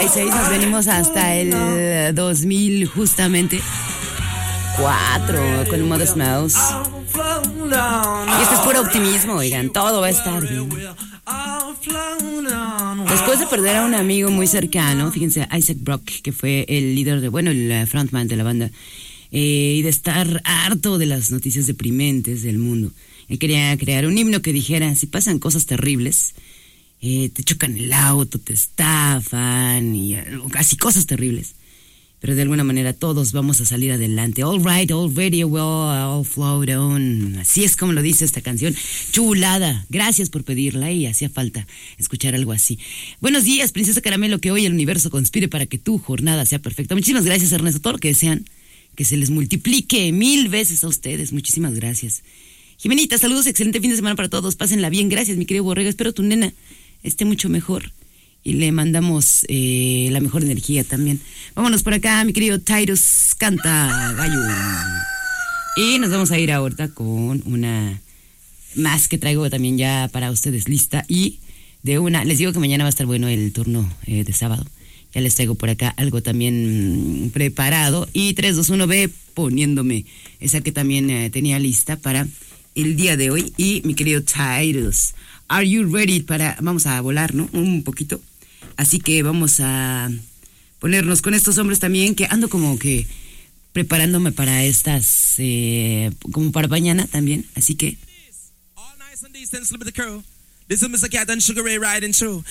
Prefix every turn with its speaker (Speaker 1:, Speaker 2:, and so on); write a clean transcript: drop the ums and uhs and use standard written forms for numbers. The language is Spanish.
Speaker 1: 96, nos venimos hasta el 2000 justamente. 4 con Modest Mouse. Y este es puro optimismo, oigan, todo va a estar bien. Después de perder a un amigo muy cercano, fíjense, Isaac Brock, que fue el líder el frontman de la banda, y de estar harto de las noticias deprimentes del mundo, él quería crear un himno que dijera: si pasan cosas terribles, te chocan el auto, te estafan y así cosas terribles, pero de alguna manera todos vamos a salir adelante. All right, all ready, well, all flowed on. Así es como lo dice esta canción. Chulada. Gracias por pedirla y hacía falta escuchar algo así. Buenos días, Princesa Caramelo, que hoy el universo conspire para que tu jornada sea perfecta. Muchísimas gracias, Ernesto. Todo lo que desean, que se les multiplique 1000 veces a ustedes. Muchísimas gracias. Jimenita, saludos, excelente fin de semana para todos. Pásenla bien. Gracias, mi querido Borrega. Espero tu nena esté mucho mejor. Y le mandamos la mejor energía también. Vámonos por acá, mi querido Tyrus, canta gallo. Y nos vamos a ir ahorita con una más que traigo también ya para ustedes lista. Y les digo que mañana va a estar bueno el turno de sábado. Ya les traigo por acá algo también preparado. Y 3, 2, 1, ve poniéndome esa que también tenía lista para el día de hoy. Y mi querido Tyrus, are you ready vamos a volar, ¿no? Un poquito. Así que vamos a ponernos con estos hombres también, que ando como que preparándome para estas, como para mañana también. Así que...